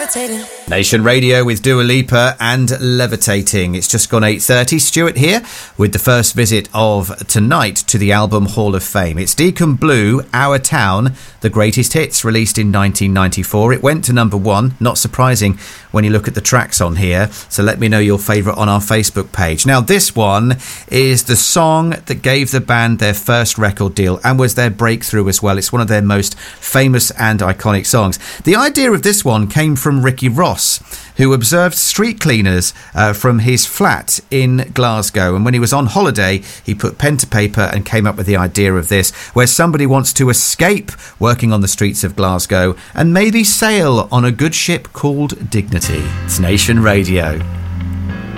Nation Radio with Dua Lipa and Levitating. It's just gone 8:30. Stuart here with the first visit of tonight to the Album Hall of Fame. It's Deacon Blue, Our Town, the greatest hits, released in 1994. It went to number one, not surprising when you look at the tracks on here. So let me know your favourite on our Facebook page. Now, this one is the song that gave the band their first record deal and was their breakthrough as well. It's one of their most famous and iconic songs. The idea of this one came from Ricky Ross, who observed street cleaners from his flat in Glasgow. And when he was on holiday, he put pen to paper and came up with the idea of this, where somebody wants to escape working on the streets of Glasgow and maybe sail on a good ship called Dignity. It's Nation Radio.